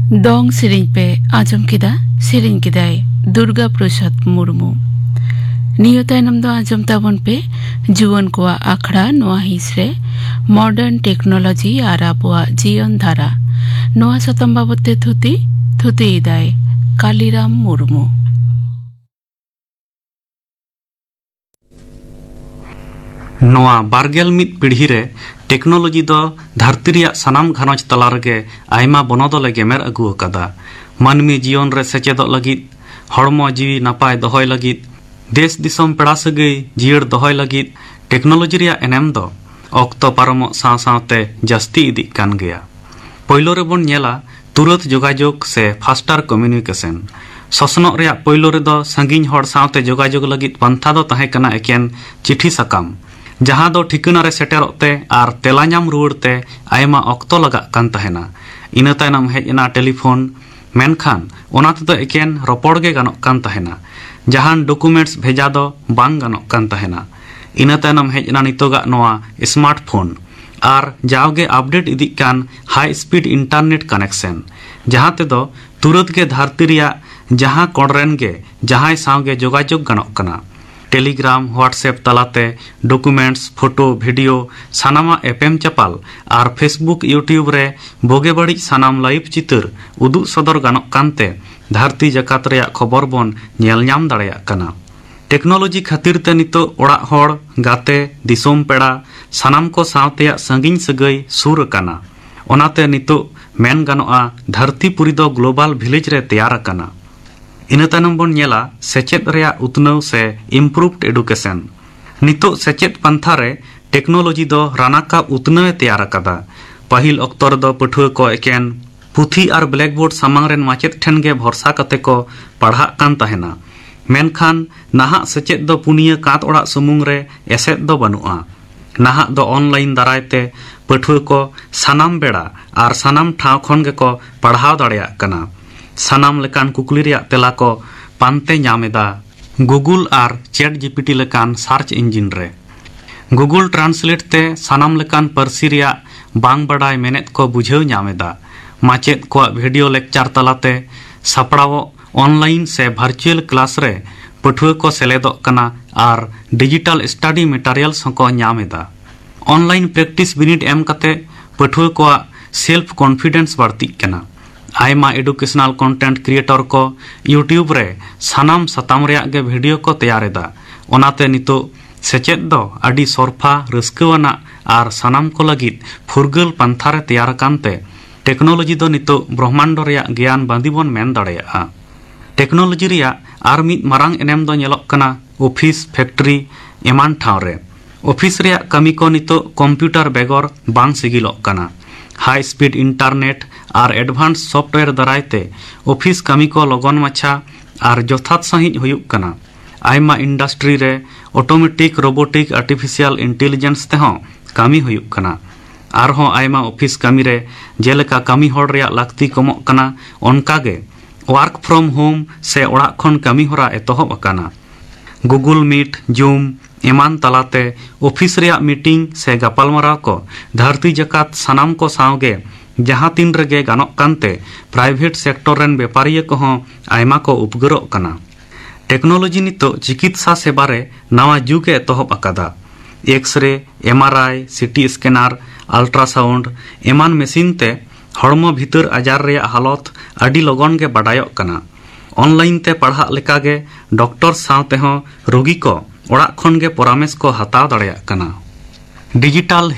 ᱫᱚᱝ ᱥᱮᱨᱮᱧ ᱯᱮ ᱟᱸᱡᱚᱢ ᱠᱮᱫᱟ, ᱥᱮᱨᱮᱧ ᱠᱮᱫᱟᱭ ᱫᱩᱨᱜᱟ ᱯᱨᱚᱥᱟᱫ ᱢᱩᱨᱢᱩ। ᱱᱤᱭᱟᱹ ᱛᱟᱭᱱᱚᱢ ᱫᱚ ᱟᱸᱡᱚᱢ ᱛᱟᱵᱚᱱ ᱯᱮ ᱡᱩᱣᱟᱹᱱ ᱠᱚᱣᱟᱜ ᱟᱠᱷᱲᱟ ᱱᱚᱣᱟ ᱦᱤᱸᱥ ᱨᱮ ᱢᱚᱰᱟᱨᱱ ᱴᱮᱠᱱᱳᱞᱚᱡᱤ ᱟᱨ ᱟᱵᱚᱣᱟᱜ ᱡᱤᱭᱚᱱ ᱫᱷᱟᱨᱟ ᱱᱚᱣᱟ ᱥᱟᱛᱟᱢ ᱵᱟᱵᱚᱫ ᱛᱮ ᱛᱷᱩᱛᱤᱭᱮᱫᱟᱭ ᱠᱟᱞᱤᱨᱟᱢ ᱢᱩᱨᱢᱩ। ᱱᱚᱣᱟ 21 ᱯᱤᱲᱦᱤ ᱨᱮ ᱴᱮᱠᱱᱳᱞᱚᱡᱤ ᱫᱚ ᱫᱷᱟᱹᱨᱛᱤ ᱨᱮᱭᱟᱜ ᱥᱟᱱᱟᱢ ᱜᱷᱟᱨᱚᱸᱡᱽ ᱛᱟᱞᱟ ᱨᱮᱜᱮ ᱟᱭᱢᱟ ᱵᱚᱱᱚᱫᱚᱞᱮ ᱜᱮᱢᱮᱨ ᱟᱹᱜᱩ ᱟᱠᱟᱫᱟ। ᱢᱟᱹᱱᱢᱤ ᱡᱤᱭᱚᱱ ᱨᱮ ᱥᱮᱪᱮᱫᱚᱜ ᱞᱟᱹᱜᱤᱫ, ᱦᱚᱲᱢᱚ ᱡᱤᱣᱤ ᱱᱟᱯᱟᱭ ᱫᱚᱦᱚᱭ ᱞᱟᱹᱜᱤᱫ, ᱫᱮᱥ ᱫᱤᱥᱚᱢ ᱯᱮᱲᱟ ᱥᱟᱹᱜᱟᱹᱭ ᱡᱤᱭᱟᱹᱲ ᱫᱚᱦᱚᱭ ᱞᱟᱹᱜᱤᱫ ᱴᱮᱠᱱᱳᱞᱚᱡᱤ ᱨᱮᱭᱟᱜ ᱮᱱᱮᱢ ᱫᱚ ᱚᱠᱛᱚ ᱯᱟᱨᱚᱢᱚᱜ ᱥᱟᱶ ᱥᱟᱶᱛᱮ ᱡᱟᱹᱥᱛᱤ ᱤᱫᱤᱜ ᱠᱟᱱ ᱜᱮᱭᱟ। ᱯᱳᱭᱞᱳ ᱨᱮᱵᱚᱱ ᱧᱮᱞᱟ ᱛᱩᱨᱟᱹᱛ ᱡᱳᱜᱟᱡᱳᱜᱽ ᱥᱮ ᱯᱷᱟᱥᱴᱟᱨ ᱠᱚᱢᱤউᱱᱤᱠᱮᱥᱚᱱ। ᱥᱚᱥᱱᱚᱜ ᱨᱮᱭᱟᱜ ᱯᱳᱭᱞᱳ ᱨᱮᱫᱚ ᱥᱟᱺᱜᱤᱧ ᱦᱚᱲ ᱥᱟᱶᱛᱮ ᱡᱳᱜᱟᱡᱳᱜᱽ ᱞᱟᱹᱜᱤᱫ ᱯᱟᱱᱛᱷᱟ ᱫᱚ ᱛᱟᱦᱮᱸ ᱠᱟᱱᱟ ᱮᱠᱮᱱ ᱪᱤᱴᱷᱤ ᱥᱟᱠᱟᱢ, ᱡᱟᱦᱟᱸ ᱫᱚ ᱴᱷᱤᱠᱟᱹᱱᱟ ᱨᱮ ᱥᱮᱴᱮᱨᱚᱜ ᱛᱮ ᱟᱨ ᱛᱮᱞᱟ ᱧᱟᱢ ᱨᱩᱣᱟᱹᱲ ᱛᱮ ᱟᱭᱢᱟ ᱚᱠᱛᱚ ᱞᱟᱜᱟᱜ ᱠᱟᱱ ᱛᱟᱦᱮᱱᱟ। ᱤᱱᱟᱹ ᱛᱟᱭᱱᱚᱢ ᱦᱮᱡ ᱮᱱᱟ ᱴᱮᱞᱤᱯᱷᱳᱱ, ᱢᱮᱱᱠᱷᱟন ᱚᱱᱟ ᱛᱮᱫᱚ ᱮᱠᱮᱱ ᱨᱚᱯᱚᱲ ᱜᱮ ᱜᱟᱱᱚᱜ ᱠᱟᱱ ᱛᱟᱦᱮᱱᱟ, ᱡᱟᱦᱟᱱ ᱰᱚᱠᱩᱢᱮᱱᱴᱥ ᱵᱷᱮᱡᱟ ᱫᱚ ᱵᱟᱝ ガノᱜ ᱠᱟᱱ ᱛᱟᱦᱮᱱᱟ। ᱤᱱᱟᱹ ᱛᱟᱭᱱᱚᱢ ᱦᱮᱡ ᱮᱱᱟ ᱱᱤᱛᱚᱜᱟᱜ ᱱᱚᱣᱟ ᱥᱢᱟᱨᱴᱯᱷᱳᱱ ᱟᱨ ᱡᱟᱣᱜᱮ ᱟᱯᱰᱮᱴ ᱤᱫᱤᱜ ᱠᱟᱱ ᱦᱟই ᱥᱯᱤᱰ ᱤᱱᱴᱟᱨᱱᱮᱴ ᱠᱟᱱᱮᱠᱥᱚᱱ, ᱡᱟᱦᱟᱸ ᱛᱮᱫᱚ ᱛᱩᱨᱟᱹᱛ ᱜᱮ ᱫᱷᱟᱹᱨᱛᱤ ᱨᱮᱭᱟᱜ ᱡᱟᱦᱟᱸ ᱠᱚᱬᱨᱮᱱ ᱜᱮ ᱡᱟᱦᱟᱸᱭ ᱥᱟᱶᱜᱮ ᱡᱳᱜᱟᱡᱳᱜᱽ ᱜᱟᱱᱚᱜ ᱠᱟᱱᱟ। ᱴᱮᱞᱤᱜᱨᱟᱢ, ᱦᱳᱣᱟᱴᱥᱮᱯ ᱛᱟᱞᱟᱛᱮ ᱰᱚᱠᱩᱢᱮᱱᱴᱥ, ᱯᱷᱳᱴᱳ, ᱵᱷᱤᱰᱤᱭᱳ ᱥᱟᱱᱟᱢᱟᱜ ᱮᱯᱮᱢ ᱪᱟᱯᱟᱞ ᱟᱨ ᱯᱷᱮᱥᱵᱩᱠ, ᱤᱭᱩᱴᱤᱭᱩᱵᱽ ᱨᱮ ᱵᱳᱜᱮ ᱵᱟᱹᱲᱤᱡ ᱥᱟᱱᱟᱢ ᱞᱟᱭᱤᱵᱷ ᱪᱤᱛᱟᱹᱨ ᱩᱫᱩᱜ ᱥᱚᱫᱚᱨ ᱜᱟᱱᱚᱜ ᱠᱟᱱᱛᱮ ᱫᱷᱟᱹᱨᱛᱤ ᱡᱟᱠᱟᱛ ᱨᱮᱭᱟᱜ ᱠᱷᱚᱵᱚᱨ ᱵᱚᱱ ᱧᱮᱞ ᱧᱟᱢ ᱫᱟᱲᱮᱭᱟᱜ ᱠᱟᱱᱟ। ᱴᱮᱠᱱᱳᱞᱚᱡᱤ ᱠᱷᱟᱹᱛᱤᱨ ᱛᱮ ᱱᱤᱛᱚᱜ ᱚᱲᱟᱜ ᱦᱚᱲ, ᱜᱟᱛᱮ, ᱫᱤᱥᱚᱢ ᱯᱮᱲᱟ ᱥᱟᱱᱟᱢ ᱠᱚ ᱥᱟᱶᱛᱮᱭᱟᱜ ᱥᱟᱺᱜᱤᱧ ᱥᱟᱹᱜᱟᱹᱭ ᱥᱩᱨ ᱟᱠᱟᱱᱟ। ᱚᱱᱟᱛᱮ ᱱᱤᱛᱚᱜ ᱢᱮᱱ ᱜᱟᱱᱚᱜᱼᱟ ᱫᱷᱟᱹᱨᱛᱤ ᱯᱩᱨᱤ ᱫᱚ ᱜᱞᱳᱵᱟᱞ ᱵᱷᱤᱞᱮᱡᱽ ᱨᱮ ᱛᱮᱭᱟᱨ ᱟᱠᱟᱱᱟ। ᱤᱱᱟᱹ ᱛᱟᱭᱱᱚᱢ ᱵᱚᱱ ᱧᱮᱞᱟ ᱥᱮᱪᱮᱫ ᱨᱮᱭᱟᱜ ᱩᱛᱱᱟᱹᱣ ᱥᱮ ᱤᱢᱯᱨᱩᱵᱷᱰ ᱮᱰᱩᱠᱮᱥᱚᱱ। ᱱᱤᱛᱚᱜ ᱥᱮᱪᱮᱫ ᱯᱟᱱᱛᱷᱟ ᱨᱮ ᱴᱮᱠᱱᱳᱞᱚᱡᱤ ᱫᱚ ᱨᱟᱱᱟᱠᱟᱵ ᱩᱛᱱᱟᱹᱣᱮ ᱛᱮᱭᱟᱨ ᱟᱠᱟᱫᱟ। ᱯᱟᱹᱦᱤᱞ ᱚᱠᱛᱚ ᱨᱮᱫᱚ ᱯᱟᱹᱴᱷᱩᱣᱟᱹ ᱠᱚ ᱮᱠᱮᱱ ᱯᱩᱛᱷᱤ ᱟᱨ ᱵᱞᱮᱠᱵᱳᱨᱰ ᱥᱟᱢᱟᱝ ᱨᱮᱱ ᱢᱟᱪᱮᱫ ᱴᱷᱮᱱ ᱜᱮ ᱵᱷᱚᱨᱥᱟ ᱠᱟᱛᱮ ᱠᱚ ᱯᱟᱲᱦᱟᱜ ᱠᱟᱱ ᱛᱟᱦᱮᱱᱟ। ᱢᱮᱱᱠᱷᱟᱱ ᱱᱟᱦᱟᱜ ᱥᱮᱪᱮᱫ ᱫᱚ ᱯᱩᱱᱭᱟᱹ ᱠᱟᱸᱛ ᱚᱲᱟᱜ ᱥᱩᱢᱩᱝ ᱨᱮ ᱮᱥᱮᱫ ᱫᱚ ᱵᱟᱹᱱᱩᱜᱼᱟ। ᱱᱟᱦᱟᱜ ᱫᱚ ᱚᱱᱞᱟᱭᱤᱱ ᱫᱟᱨᱟᱭ ᱛᱮ ᱯᱟᱹᱴᱷᱩᱣᱟᱹ ᱠᱚ ᱥᱟᱱᱟᱢ ᱵᱮᱲᱟ ᱟᱨ ᱥᱟᱱᱟᱢ ᱴᱷᱟᱶ ᱠᱷᱚᱱ ᱜᱮᱠᱚ ᱯᱟᱲᱦᱟᱣ ᱫᱟᱲᱮᱭᱟᱜ ᱠᱟᱱᱟ। ᱥᱟᱱᱟम ᱞᱮᱠᱟᱱ ᱠᱩᱠᱞᱤ ᱨᱮᱭᱟᱜ ᱛᱮᱞᱟ ᱠᱚ ᱯᱟᱱᱛᱮ ᱧᱟᱢ ᱮᱫᱟ ᱜᱩᱜᱩᱞ ᱟᱨ ᱪᱮᱴ ᱡᱤᱯᱤᱴᱤ ᱞᱮᱠᱟᱱ ᱥᱟᱨᱪ ᱤᱧᱡᱤᱱ ᱨᱮ। ᱜᱩᱜᱩᱞ ᱴᱨᱟᱱᱥᱞᱮᱴ ᱛᱮ ᱥᱟᱱᱟম ᱞᱮᱠᱟᱱ ᱯᱟᱹᱨᱥᱤ ᱨᱮᱭᱟᱜ ᱵᱟᱝ ᱵᱟᱰᱟᱭ ᱢᱮᱱᱮᱫ ᱠᱚ ᱵᱩᱡᱷᱟᱹᱣ ᱧᱟᱢ ᱮᱫᱟ। ᱢᱟᱪᱮᱫ ᱠᱚᱣᱟᱜ ᱵᱷᱤᱰᱤᱭᱳ ᱞᱮᱠᱪᱟᱨ ᱛᱟᱞᱟᱛᱮ ᱥᱟᱯᱲᱟᱣᱚᱜ ᱚᱱᱞᱟᱭᱤᱱ ᱥᱮ ᱵᱷᱟᱨᱪᱩᱭᱟᱞ ᱠᱞᱟᱥ ᱨᱮ ᱯᱟᱹᱴᱷᱩᱣᱟᱹ ᱠᱚ ᱥᱮᱞᱮᱫᱚᱜ ᱠᱟᱱᱟ ᱟᱨ ᱰᱤᱡᱤᱴᱟᱞ ᱥᱴᱟᱰᱤ ᱢᱮᱴᱟᱨᱤᱭᱟᱞᱥ ᱦᱚᱸᱠᱚ ᱧᱟᱢ ᱮᱫᱟ। ᱚᱱᱞᱟᱭᱤᱱ ᱯᱨᱮᱠᱴᱤᱥ ᱵᱤᱱᱤᱰ ᱮᱢ ᱠᱟᱛᱮ ᱯᱟᱹᱴᱷᱩᱣᱟᱹ ᱠᱚᱣᱟᱜ ᱥᱮᱞᱯᱷ ᱠᱚᱱᱯᱷᱤᱰᱮᱱᱥ ᱵᱟᱹᱲᱛᱤᱜ ᱠᱟᱱᱟ। ᱟᱭᱢᱟ एडुकेशनल कंटेंट क्रिएटर को यूट्यूब रे सानाम साताम रेयाग गे भिडियो को तैयार एदा। ओनाते नितो सेचेद दो आडी सरफा रस्कवाना आर सानाम को लगित फुरगल पंथा रे तैयार कानते टेक्नोलॉजी दो नितो ब्रह्मांड रेयाग ज्ञान बांदीबन मेन दाड़ेयागा। टेक्नोलॉजी रेयाग आर मिद मारांग एनेम दो नेलोग कना ऑफिस, फैक्ट्री एमान ठाव रे। ऑफिस रेयाग कामी को नितो कंप्यूटर बेगर बांग सिगिलोग कना। हाई स्पीड इंटरनेट और एडवांस सॉफ्टवेयर दारायते ऑफिस कामी को लगन माछा और जथात सहित हुयुग कना। आयमा इंडस्ट्री रे ऑटोमेटिक, रोबोटिक, आर्टिफिशियल इंटेलिजेंस तेहों कामी हुयुग कना। आरहों आयमा ऑफिस कामी रे जेलेका कामी होड़ रेयाग लाक्ति कमोग कना, ओनकागे वर्क फ्रॉम होम से ओड़ाग खन कामी होरा एतोहब अकाना। गूगल मीट, जूम एमान तलाते ऑफिस रेयाग मीटिंग से गपालमाराव को धरती जकात सानाम को सावगे जहाँ तीन रगे गानोग कानते प्राइवेट सेक्टर रेन बेपारिया को हों आयमा को उपगरोग कना। टेक्नोलॉजी नितो चिकित्सा सेवा रे नवा जुगे एतोहब अकादा। एक्सरे, एमआरआई, सीटी स्कैनर, अल्ट्रासाउंड एमान मेसिन ते हड़मो भीतर आजार रेयाग हालत आडी लगन गे बाडायोग कना। ऑनलाइन ते पढ़ाग लेकागे डॉक्टर सावते हों रोगी को ओड़ाग खन गे परामर्श को हताव दाड़ेयाग कना। डिजिटल